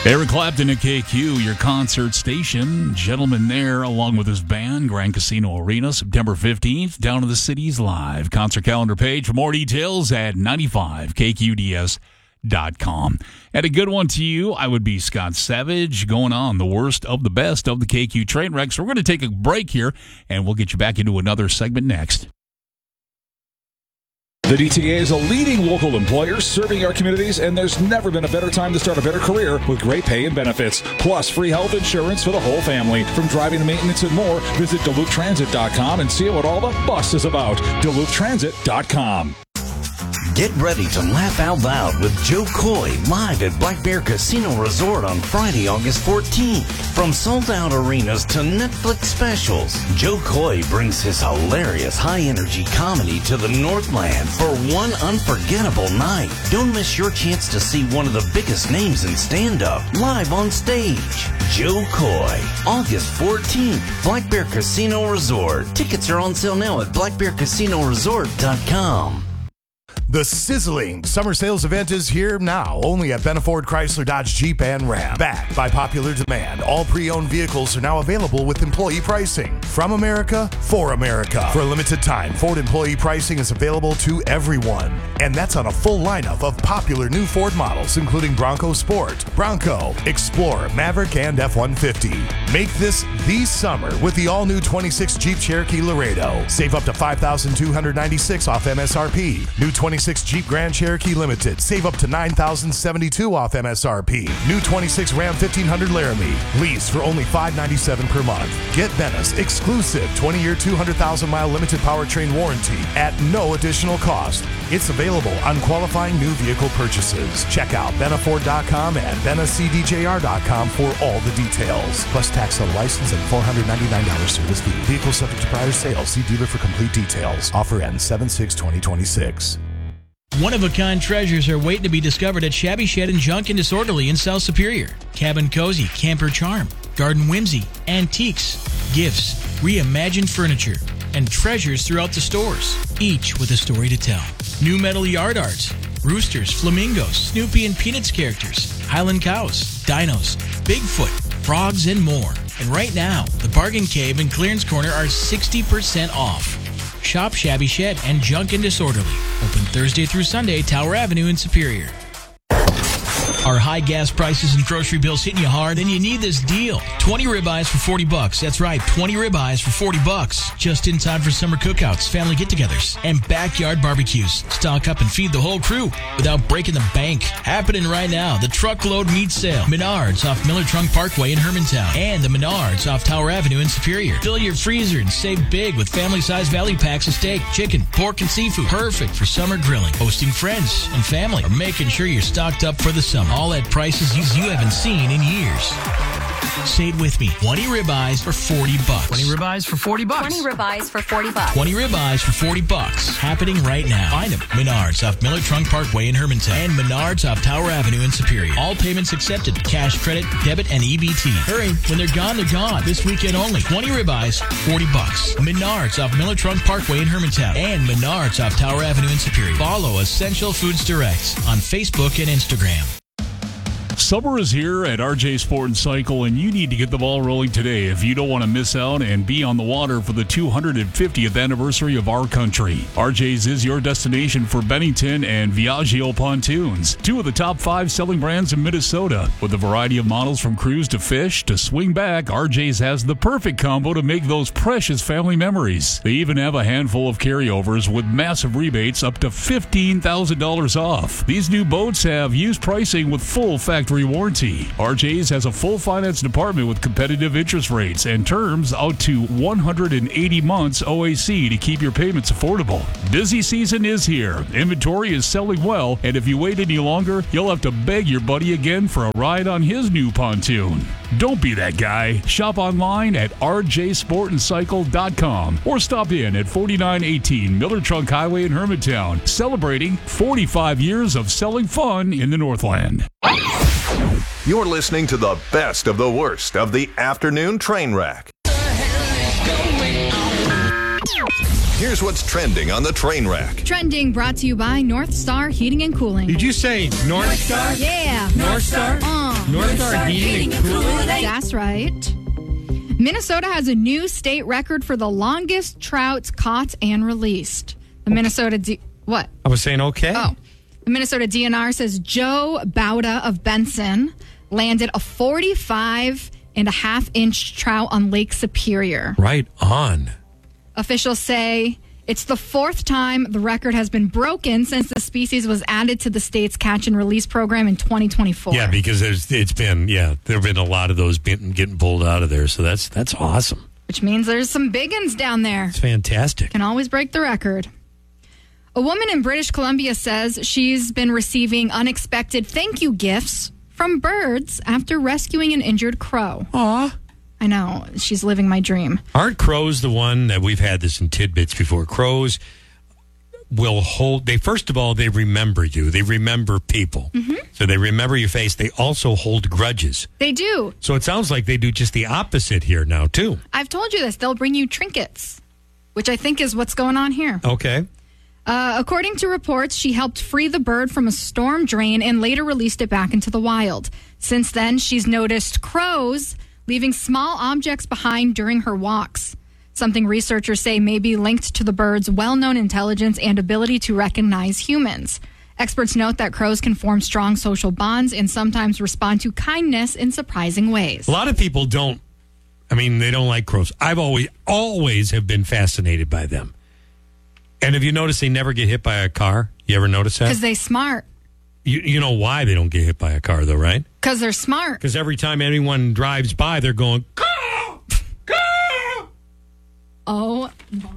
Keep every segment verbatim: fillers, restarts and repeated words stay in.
Eric Clapton at K Q, your concert station. Gentleman there, along with his band, Grand Casino Arena, September fifteenth, down to the city's live concert calendar page. For more details at ninety-five K Q D S dot com. And a good one to you, I would be Scott Savage, going on the worst of the best of the K Q train wrecks. We're going to take a break here, and we'll get you back into another segment next. The D T A is a leading local employer serving our communities, and there's never been a better time to start a better career with great pay and benefits, plus free health insurance for the whole family. From driving to maintenance and more, visit Duluth Transit dot com and see what all the bus is about. Duluth Transit dot com. Get ready to laugh out loud with Joe Coy live at Black Bear Casino Resort on Friday, August fourteenth. From sold-out arenas to Netflix specials, Joe Coy brings his hilarious high-energy comedy to the Northland for one unforgettable night. Don't miss your chance to see one of the biggest names in stand-up live on stage. Joe Coy, August fourteenth, Black Bear Casino Resort. Tickets are on sale now at Black Bear Casino Resort dot com. The sizzling summer sales event is here now, only at Benna Ford Chrysler Dodge Jeep and Ram. Backed by popular demand, all pre-owned vehicles are now available with employee pricing. From America, for America. For a limited time, Ford employee pricing is available to everyone. And that's on a full lineup of popular new Ford models, including Bronco Sport, Bronco, Explorer, Maverick, and F one fifty. Make this the summer with the all-new twenty-six Jeep Cherokee Laredo. Save up to five thousand two hundred ninety-six dollars off M S R P. New twenty-six Jeep Grand Cherokee Limited. Save up to nine thousand seventy-two dollars off M S R P. New twenty-six Ram fifteen hundred Laramie. Lease for only five hundred ninety-seven dollars per month. Get Benna's exclusive twenty-year, two hundred thousand mile limited powertrain warranty at no additional cost. It's available on qualifying new vehicle purchases. Check out Benna Ford dot com and Benna C D J R dot com for all the details. Plus tax on license and four hundred ninety-nine dollars service fee. Vehicle subject to prior sale. See dealer for complete details. Offer ends seven six twenty twenty-six. One-of-a-kind treasures are waiting to be discovered at Shabby Shed and Junk and Disorderly in South Superior. Cabin Cozy, Camper Charm, Garden Whimsy, antiques, gifts, reimagined furniture, and treasures throughout the stores, each with a story to tell. New metal yard art, roosters, flamingos, Snoopy and Peanuts characters, Highland cows, dinos, Bigfoot, frogs, and more. And right now, the Bargain Cave and Clearance Corner are sixty percent off. Shop Shabby Shed and Junk and Disorderly. Open Thursday through Sunday, Tower Avenue in Superior. Are high gas prices and grocery bills hitting you hard? Then you need this deal. twenty ribeyes for forty bucks. That's right, twenty ribeyes for forty bucks. Just in time for summer cookouts, family get-togethers, and backyard barbecues. Stock up and feed the whole crew without breaking the bank. Happening right now, the Truckload Meat Sale. Menards off Miller Trunk Parkway in Hermantown. And the Menards off Tower Avenue in Superior. Fill your freezer and save big with family-sized value packs of steak, chicken, pork, and seafood. Perfect for summer grilling, hosting friends and family, or making sure you're stocked up for the summer. All at prices you haven't seen in years. Say it with me. twenty ribeyes for forty bucks. twenty ribeyes for forty bucks. twenty ribeyes for forty bucks. twenty ribeyes for forty bucks. Happening right now. Find them. Menards off Miller Trunk Parkway in Hermantown. And Menards off Tower Avenue in Superior. All payments accepted. Cash, credit, debit, and E B T. Hurry. When they're gone, they're gone. This weekend only. twenty ribeyes, forty bucks. Menards off Miller Trunk Parkway in Hermantown. And Menards off Tower Avenue in Superior. Follow Essential Foods Direct on Facebook and Instagram. Summer is here at R J Sport and Cycle, and you need to get the ball rolling today if you don't want to miss out and be on the water for the two hundred fiftieth anniversary of our country. R J's is your destination for Bennington and Viaggio pontoons, two of the top five selling brands in Minnesota. With a variety of models from cruise to fish to swing back, R J's has the perfect combo to make those precious family memories. They even have a handful of carryovers with massive rebates up to fifteen thousand dollars off. These new boats have used pricing with full factory warranty. R J's has a full finance department with competitive interest rates and terms out to one hundred eighty months O A C to keep your payments affordable. Busy season is here. Inventory is selling well, and if you wait any longer, you'll have to beg your buddy again for a ride on his new pontoon. Don't be that guy. Shop online at R J sport and cycle dot com or stop in at forty-nine eighteen Miller Trunk Highway in Hermantown, celebrating forty-five years of selling fun in the Northland. You're listening to the best of the worst of the afternoon train wreck. Here's what's trending on the train wreck. Trending brought to you by North Star Heating and Cooling. Did you say North Star? Yeah. North Star? Uh. Northstar Heating and Cooling. That's right. Minnesota has a new state record for the longest trouts caught and released. The Minnesota D- what? I was saying okay. Oh, the Minnesota D N R says Joe Bauda of Benson landed a forty-five and a half inch trout on Lake Superior. Right on. Officials say it's the fourth time the record has been broken since the species was added to the state's catch and release program in twenty twenty-four. Yeah, because there's it's been yeah there have been a lot of those being, getting pulled out of there, so that's that's awesome. Which means there's some big uns down there. It's fantastic. Can always break the record. A woman in British Columbia says she's been receiving unexpected thank you gifts from birds after rescuing an injured crow. Aw. I know. She's living my dream. Aren't crows the one that we've had this in tidbits before? Crows will hold, they first of all, they remember you. They remember people. Mm-hmm. So they remember your face. They also hold grudges. They do. So it sounds like they do just the opposite here now, too. I've told you this. They'll bring you trinkets, which I think is what's going on here. Okay. Uh, according to reports, she helped free the bird from a storm drain and later released it back into the wild. Since then, she's noticed crows leaving small objects behind during her walks, something researchers say may be linked to the bird's well-known intelligence and ability to recognize humans. Experts note that crows can form strong social bonds and sometimes respond to kindness in surprising ways. A lot of people don't, I mean, they don't like crows. I've always, always have been fascinated by them. And have you noticed they never get hit by a car? You ever notice that? Because they're smart. You, you know why they don't get hit by a car, though, right? Because they're smart. Because every time anyone drives by, they're going, caw, caw. Oh, my God.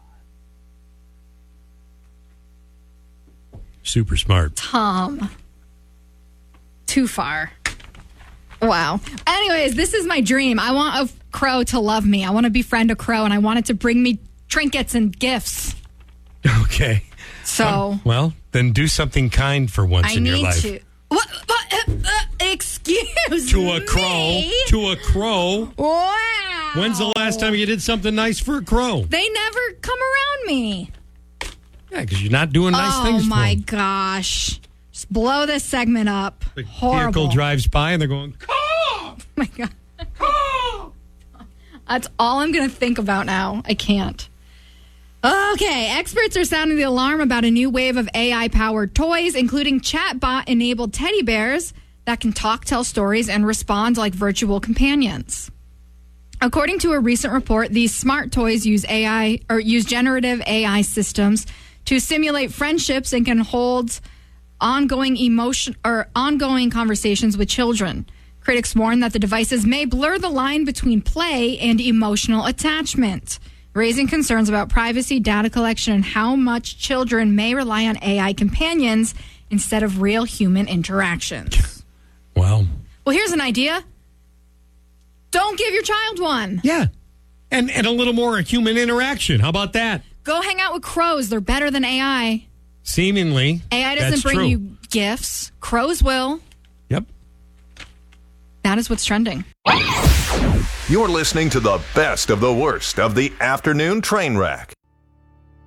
Super smart. Tom. Too far. Wow. Anyways, this is my dream. I want a crow to love me. I want to befriend a crow, and I want it to bring me trinkets and gifts. Okay. So. Um, well, then do something kind for once I in your life. need to. What? what uh, uh, excuse To a me? crow. To a crow. Wow. When's the last time you did something nice for a crow? They never come around me. Yeah, because you're not doing nice oh, things for my them. gosh. Just blow this segment up. The Horrible. vehicle drives by and they're going, caw, Oh, my God. caw. That's all I'm going to think about now. I can't. Okay, experts are sounding the alarm about a new wave of A I-powered toys, including chatbot-enabled teddy bears that can talk, tell stories, and respond like virtual companions. According to a recent report, these smart toys use A I or use generative A I systems to simulate friendships and can hold ongoing emotion or ongoing conversations with children. Critics warn that the devices may blur the line between play and emotional attachment, raising concerns about privacy, data collection, and how much children may rely on A I companions instead of real human interactions. Well. Well, here's an idea. Don't give your child one. Yeah. And and a little more human interaction. How about that? Go hang out with crows. They're better than A I. Seemingly. A I doesn't that's bring true. you gifts. Crows will. Yep. That is what's trending. You're listening to the best of the worst of the afternoon train wreck.